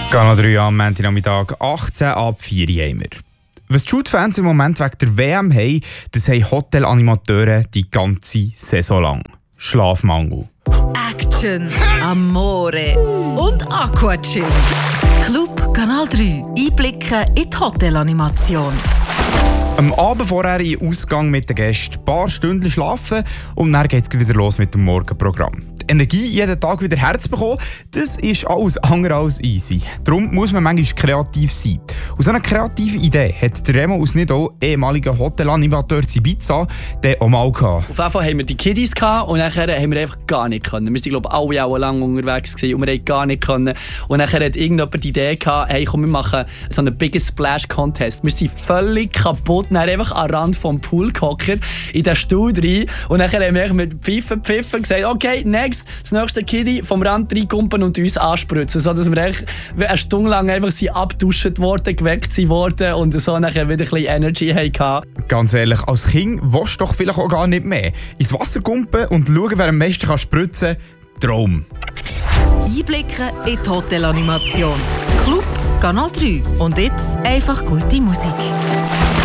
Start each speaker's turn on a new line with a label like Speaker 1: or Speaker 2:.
Speaker 1: Kanal 3 am Montagnachmittag 18 ab 4 Uhr haben wir. Was die Shoot-Fans im Moment wegen der WM haben, das haben Hotelanimateure die ganze Saison lang. Schlafmangel.
Speaker 2: Action, Amore und Aquachill. Club Kanal 3. Einblicken in die Hotelanimation.
Speaker 1: Am Abend vorher in den Ausgang mit den Gästen, ein paar Stunden schlafen und dann geht es wieder los mit dem Morgenprogramm. Die Energie jeden Tag wieder herzubekommen, das ist alles andere als easy. Darum muss man manchmal kreativ sein. Und so eine kreative Idee hat der Remo aus Nidau, ehemaliger Hotelanimateur in Ibiza, auch mal gehabt.
Speaker 3: Auf jeden Fall haben wir die Kiddies gehabt und nachher haben wir einfach gar nicht können. Wir waren, glaube ich, alle auch lange unterwegs gewesen und wir haben gar nicht können. Und nachher hat irgendjemand die Idee gehabt, hey, komm, wir machen so einen Biggest Splash Contest. Wir sind völlig kaputt, dann einfach am Rand vom Pool gehockt, in den Stuhl rein und nachher haben wir mit Pfiffen gesagt, okay, next, das nächste Kiddie vom Rand reinkumpen und uns anspritzen, sodass wir echt eine Stunde lang einfach abgeduscht worden, geweckt worden und so nachher wieder ein bisschen Energy hatten.
Speaker 1: Ganz ehrlich, als Kind willst du doch vielleicht auch gar nicht mehr. Ins Wasser kumpen und schauen, wer am meisten spritzen kann. Traum.
Speaker 2: Einblicken in die Hotelanimation. Club Kanal 3. Und jetzt einfach gute Musik.